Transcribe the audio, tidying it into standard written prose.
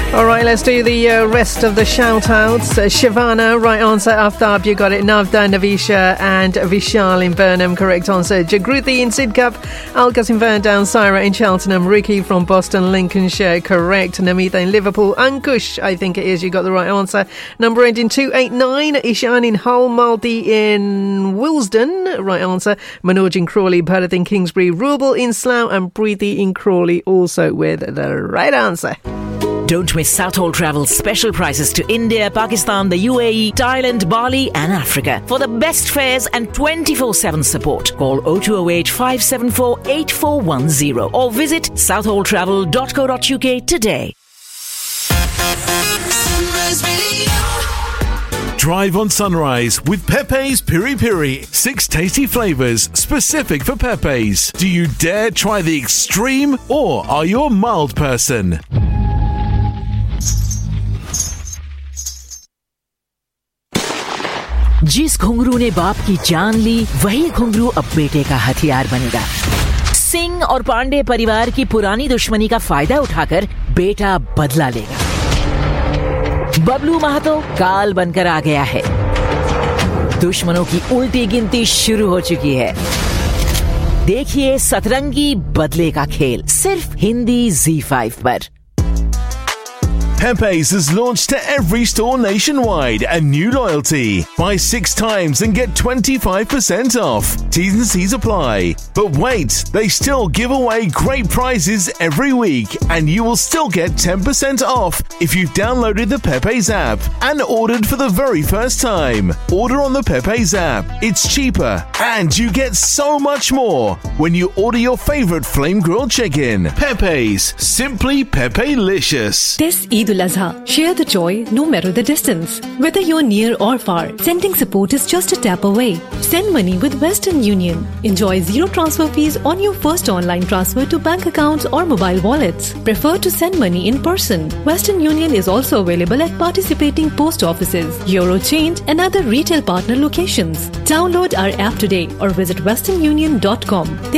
All right, let's do the rest of the shout-outs. Shivana, right answer. Aftab, you got it. Navda, Navisha and Vishal in Burnham, correct answer. Jagruti in Sidcup, Alkas in Ferndown, Syra in Cheltenham, Ricky from Boston, Lincolnshire, correct. Namitha in Liverpool, Ankush, I think it is, you got the right answer. Number ending 289, Ishan in Hull, Maldi in Willesden, right answer. Manoj in Crawley, Bharat in Kingsbury, Rubel in Slough and Preeti in Crawley also with the right answer. Don't miss Southall Travel's special prices to India, Pakistan, the UAE, Thailand, Bali and Africa. For the best fares and 24/7 support, call 0208 574 8410 or visit southalltravel.co.uk today. Drive on Sunrise with Pepe's Piri Piri. 6 tasty flavours specific for Pepe's. Do you dare try the extreme or are you a mild person? जिस घुंघरू ने बाप की जान ली वही घुंघरू अब बेटे का हथियार बनेगा। सिंह और पांडे परिवार की पुरानी दुश्मनी का फायदा उठाकर बेटा बदला लेगा। बबलू महतो काल बनकर आ गया है। दुश्मनों की उल्टी गिनती शुरू हो चुकी है। देखिए सतरंगी बदले का खेल सिर्फ हिंदी Z5 पर। Pepe's has launched to every store nationwide and new loyalty. Buy 6 times and get 25% off. T's and C's apply. But wait, they still give away great prizes every week and you will still get 10% off if you've downloaded the Pepe's app and ordered for the very first time. Order on the Pepe's app. It's cheaper and you get so much more when you order your favorite flame grilled chicken. Pepe's, simply Pepe-licious. This Eid al-Azha, share the joy no matter the distance. Whether you're near or far, sending support is just a tap away. Send money with Western Union. Enjoy zero transfer fees on your first online transfer to bank accounts or mobile wallets. Prefer to send money in person. Western Union is also available at participating post offices, Eurochange and other retail partner locations. Download our app today or visit westernunion.com.